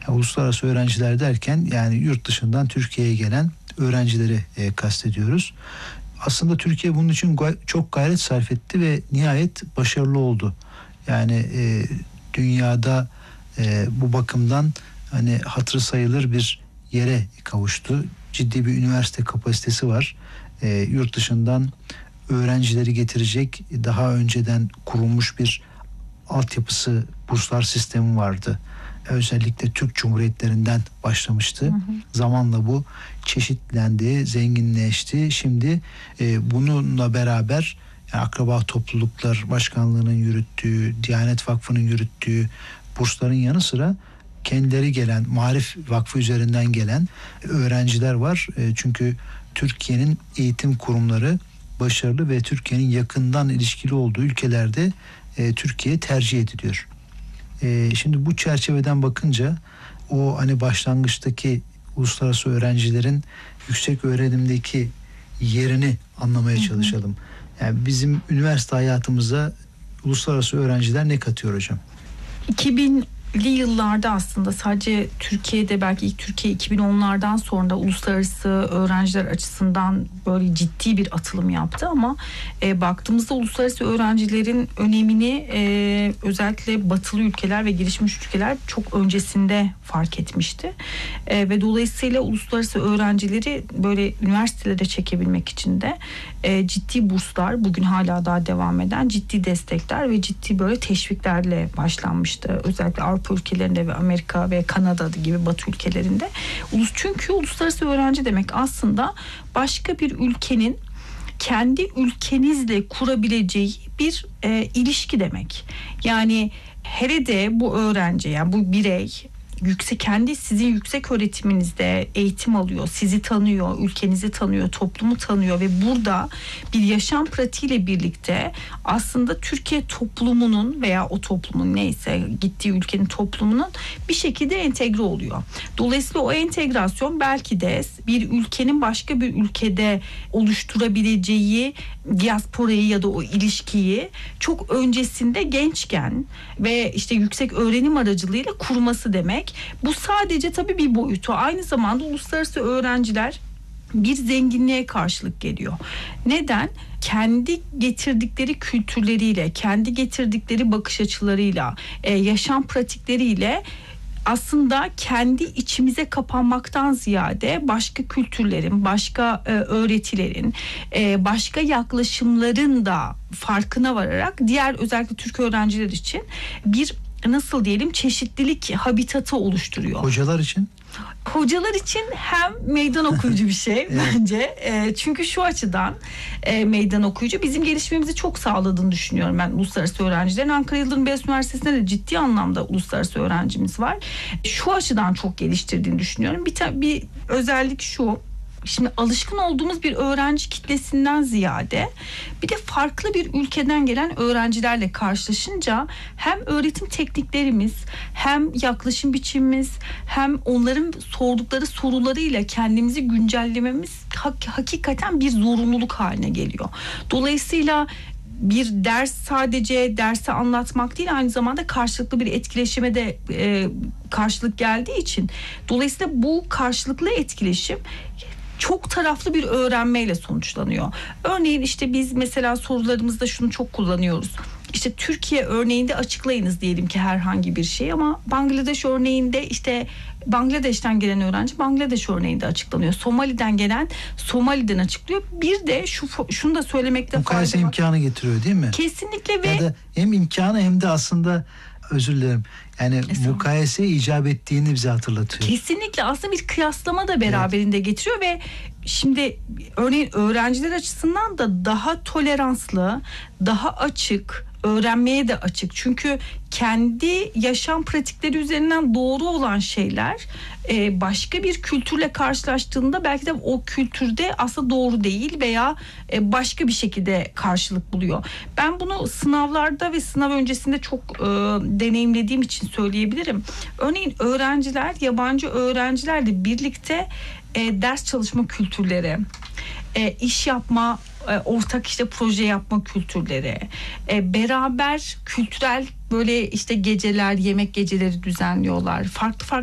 Yani uluslararası öğrenciler derken yani yurt dışından Türkiye'ye gelen öğrencileri kastediyoruz. Aslında Türkiye bunun için çok gayret sarf etti ve nihayet başarılı oldu. Yani dünyada bu bakımdan hani hatırı sayılır bir yere kavuştu. Ciddi bir üniversite kapasitesi var. Yurt dışından öğrencileri getirecek daha önceden kurulmuş bir altyapısı, burslar sistemi vardı. Özellikle Türk Cumhuriyetlerinden başlamıştı. Zamanla bu çeşitlendi, zenginleşti. Şimdi bununla beraber yani Akraba Topluluklar Başkanlığı'nın yürüttüğü, Diyanet Vakfı'nın yürüttüğü bursların yanı sıra kendileri gelen, Maarif Vakfı üzerinden gelen öğrenciler var. Çünkü Türkiye'nin eğitim kurumları başarılı ve Türkiye'nin yakından ilişkili olduğu ülkelerde Türkiye tercih ediliyor. Şimdi bu çerçeveden bakınca o hani başlangıçtaki uluslararası öğrencilerin yüksek öğrenimdeki yerini anlamaya çalışalım. Yani bizim üniversite hayatımıza uluslararası öğrenciler ne katıyor hocam? 2000'li yıllarda aslında sadece Türkiye'de, belki ilk Türkiye 2010'lardan sonra uluslararası öğrenciler açısından böyle ciddi bir atılım yaptı ama baktığımızda uluslararası öğrencilerin önemini özellikle batılı ülkeler ve gelişmiş ülkeler çok öncesinde fark etmişti. Ve dolayısıyla uluslararası öğrencileri böyle üniversitelere çekebilmek için de ciddi burslar, bugün hala daha devam eden ciddi destekler ve ciddi böyle teşviklerle başlanmıştı. Özellikle Avrupa ülkelerinde ve Amerika ve Kanada gibi Batı ülkelerinde. Çünkü uluslararası öğrenci demek aslında başka bir ülkenin kendi ülkenizle kurabileceği bir ilişki demek. Yani hele de bu öğrenci, yani bu birey kendi sizin yüksek öğretiminizde eğitim alıyor, sizi tanıyor, ülkenizi tanıyor, toplumu tanıyor ve burada bir yaşam pratiğiyle birlikte aslında Türkiye toplumunun veya o toplumun neyse gittiği ülkenin toplumunun bir şekilde entegre oluyor. Dolayısıyla o entegrasyon belki de bir ülkenin başka bir ülkede oluşturabileceği diasporayı ya da o ilişkiyi çok öncesinde gençken ve işte yüksek öğrenim aracılığıyla kurması demek. Bu sadece tabii bir boyutu. Aynı zamanda uluslararası öğrenciler bir zenginliğe karşılık geliyor. Neden? Kendi getirdikleri kültürleriyle, kendi getirdikleri bakış açılarıyla, yaşam pratikleriyle aslında kendi içimize kapanmaktan ziyade başka kültürlerin, başka öğretilerin, başka yaklaşımların da farkına vararak diğer özellikle Türk öğrenciler için bir nasıl diyelim çeşitlilik habitatı oluşturuyor. Hocalar için? Hocalar için hem meydan okuyucu bir şey bence. Çünkü şu açıdan meydan okuyucu bizim gelişmemizi çok sağladığını düşünüyorum ben uluslararası öğrencilerin. Ankara Yıldırım Beyazıt Üniversitesi'nde de ciddi anlamda uluslararası öğrencimiz var. Şu açıdan çok geliştirdiğini düşünüyorum. Bir özellik şu. Şimdi alışkın olduğumuz bir öğrenci kitlesinden ziyade bir de farklı bir ülkeden gelen öğrencilerle karşılaşınca hem öğretim tekniklerimiz, hem yaklaşım biçimimiz, hem onların sordukları sorularıyla kendimizi güncellememiz hakikaten bir zorunluluk haline geliyor. Dolayısıyla bir ders sadece dersi anlatmak değil, aynı zamanda karşılıklı bir etkileşime de karşılık geldiği için dolayısıyla bu karşılıklı etkileşim çok taraflı bir öğrenmeyle sonuçlanıyor. Örneğin işte biz mesela sorularımızda şunu çok kullanıyoruz. İşte Türkiye örneğinde açıklayınız diyelim ki herhangi bir şey, ama Bangladeş örneğinde işte Bangladeş'ten gelen öğrenci Bangladeş örneğinde açıklanıyor. Somali'den gelen Somali'den açıklıyor. Bir de şunu da söylemekte fayda var. Mukayese imkanı getiriyor değil mi? Kesinlikle ve ya da hem imkanı hem de aslında özür dilerim. Yani mukayese icap ettiğini bize hatırlatıyor. Kesinlikle aslında bir kıyaslama da beraberinde getiriyor ve şimdi örneğin öğrenciler açısından da daha toleranslı, daha açık, öğrenmeye de açık. Çünkü kendi yaşam pratikleri üzerinden doğru olan şeyler başka bir kültürle karşılaştığında belki de o kültürde aslında doğru değil veya başka bir şekilde karşılık buluyor. Ben bunu sınavlarda ve sınav öncesinde çok deneyimlediğim için söyleyebilirim. Örneğin öğrenciler, yabancı öğrencilerle birlikte ders çalışma kültürleri, iş yapma, ortak işte proje yapma kültürleri, beraber kültürel böyle işte geceler, yemek geceleri düzenliyorlar. Farklı